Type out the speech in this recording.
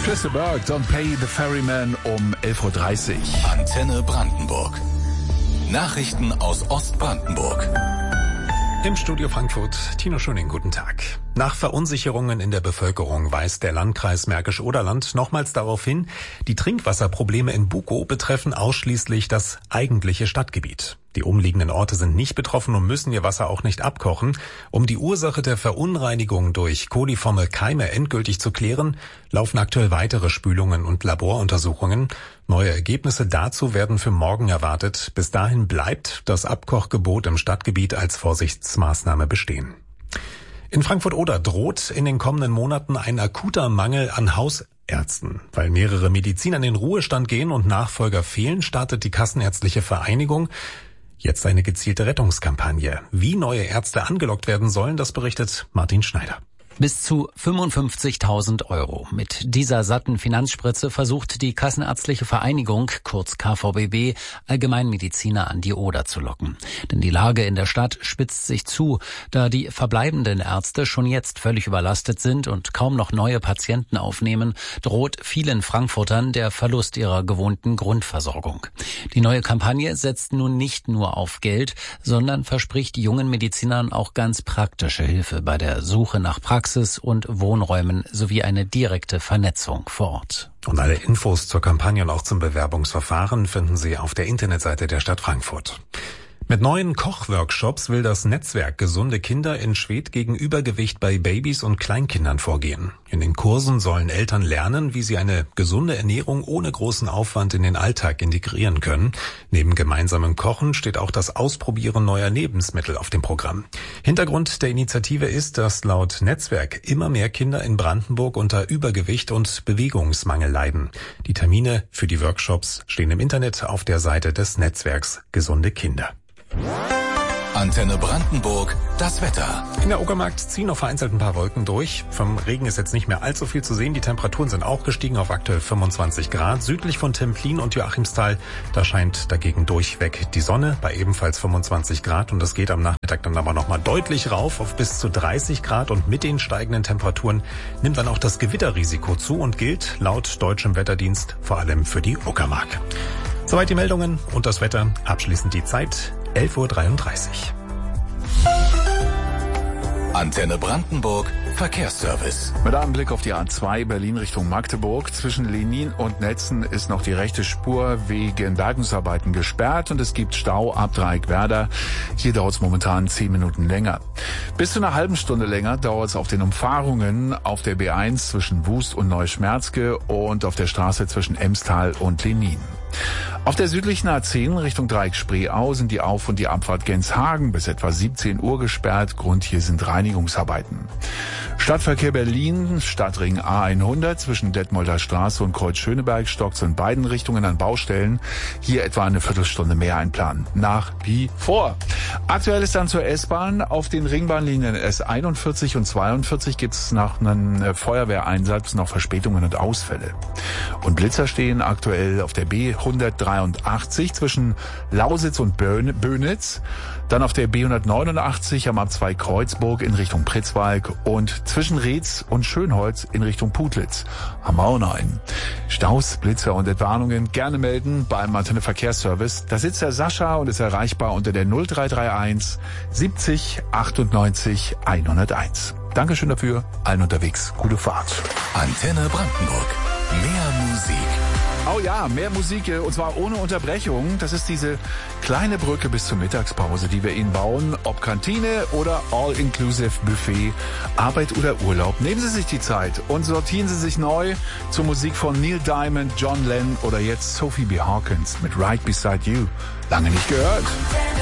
Crystal Burke, Don't Pay the Ferryman um 11.30 Uhr. Antenne Brandenburg. Nachrichten aus Ostbrandenburg. Im Studio Frankfurt, Tino Schöning, guten Tag. Nach Verunsicherungen in der Bevölkerung weist der Landkreis Märkisch-Oderland nochmals darauf hin, die Trinkwasserprobleme in Bukow betreffen ausschließlich das eigentliche Stadtgebiet. Die umliegenden Orte sind nicht betroffen und müssen ihr Wasser auch nicht abkochen. Um die Ursache der Verunreinigung durch koliforme Keime endgültig zu klären, laufen aktuell weitere Spülungen und Laboruntersuchungen. Neue Ergebnisse dazu werden für morgen erwartet. Bis dahin bleibt das Abkochgebot im Stadtgebiet als Vorsichtsmaßnahme bestehen. In Frankfurt-Oder droht in den kommenden Monaten ein akuter Mangel an Hausärzten. Weil mehrere Mediziner in den Ruhestand gehen und Nachfolger fehlen, startet die Kassenärztliche Vereinigung jetzt eine gezielte Rettungskampagne. Wie neue Ärzte angelockt werden sollen, das berichtet Martin Schneider. Bis zu 55.000 Euro. Mit dieser satten Finanzspritze versucht die Kassenärztliche Vereinigung, kurz KVBB, Allgemeinmediziner an die Oder zu locken. Denn die Lage in der Stadt spitzt sich zu, da die verbleibenden Ärzte schon jetzt völlig überlastet sind und kaum noch neue Patienten aufnehmen, droht vielen Frankfurtern der Verlust ihrer gewohnten Grundversorgung. Die neue Kampagne setzt nun nicht nur auf Geld, sondern verspricht jungen Medizinern auch ganz praktische Hilfe bei der Suche nach Praxis und Wohnräumen sowie eine direkte Vernetzung vor Ort. Und alle Infos zur Kampagne und auch zum Bewerbungsverfahren finden Sie auf der Internetseite der Stadt Frankfurt. Mit neuen Kochworkshops will das Netzwerk Gesunde Kinder in Schwedt gegen Übergewicht bei Babys und Kleinkindern vorgehen. In den Kursen sollen Eltern lernen, wie sie eine gesunde Ernährung ohne großen Aufwand in den Alltag integrieren können. Neben gemeinsamem Kochen steht auch das Ausprobieren neuer Lebensmittel auf dem Programm. Hintergrund der Initiative ist, dass laut Netzwerk immer mehr Kinder in Brandenburg unter Übergewicht und Bewegungsmangel leiden. Die Termine für die Workshops stehen im Internet auf der Seite des Netzwerks Gesunde Kinder. Antenne Brandenburg, das Wetter. In der Uckermark ziehen noch vereinzelt ein paar Wolken durch. Vom Regen ist jetzt nicht mehr allzu viel zu sehen. Die Temperaturen sind auch gestiegen auf aktuell 25 Grad. Südlich von Templin und Joachimsthal, da scheint dagegen durchweg die Sonne bei ebenfalls 25 Grad. Und das geht am Nachmittag dann aber nochmal deutlich rauf auf bis zu 30 Grad. Und mit den steigenden Temperaturen nimmt dann auch das Gewitterrisiko zu und gilt laut deutschem Wetterdienst vor allem für die Uckermark. Soweit die Meldungen und das Wetter. Abschließend die Zeit, 11.33 Uhr. Antenne Brandenburg, Verkehrsservice. Mit einem Blick auf die A2 Berlin Richtung Magdeburg. Zwischen Lenin und Netzen ist noch die rechte Spur wegen Bergungsarbeiten gesperrt und es gibt Stau ab Dreieckwerder. Hier dauert es momentan 10 Minuten länger. Bis zu einer halben Stunde länger dauert es auf den Umfahrungen auf der B1 zwischen Wust und Neuschmerzke und auf der Straße zwischen Emstal und Lenin. Auf der südlichen A10 Richtung Dreieck Spreeau sind die Auf- und die Abfahrt Genshagen bis etwa 17 Uhr gesperrt. Grund hier sind Reinigungsarbeiten. Stadtverkehr Berlin, Stadtring A100 zwischen Detmolder Straße und Kreuz Schöneberg stockt in beiden Richtungen an Baustellen. Hier etwa eine Viertelstunde mehr einplanen. Nach wie vor. Aktuell ist dann zur S-Bahn. Auf den Ringbahnlinien S41 und 42 gibt es nach einem Feuerwehreinsatz noch Verspätungen und Ausfälle. Und Blitzer stehen aktuell auf der B183 zwischen Lausitz und Bönitz. Dann auf der B189 am A2 Kreuzburg in Richtung Pritzwalk und zwischen Reetz und Schönholz in Richtung Putlitz am Auenhain. Staus, Blitzer und Entwarnungen gerne melden beim Antenne Verkehrsservice. Da sitzt der Sascha und ist erreichbar unter der 0331 70 98 101. Dankeschön dafür, allen unterwegs. Gute Fahrt. Antenne Brandenburg. Mehr Musik. Oh ja, mehr Musik und zwar ohne Unterbrechung. Das ist diese kleine Brücke bis zur Mittagspause, die wir Ihnen bauen. Ob Kantine oder All-Inclusive Buffet, Arbeit oder Urlaub. Nehmen Sie sich die Zeit und sortieren Sie sich neu zur Musik von Neil Diamond, John Lennon oder jetzt Sophie B. Hawkins mit Right Beside You. Lange nicht gehört.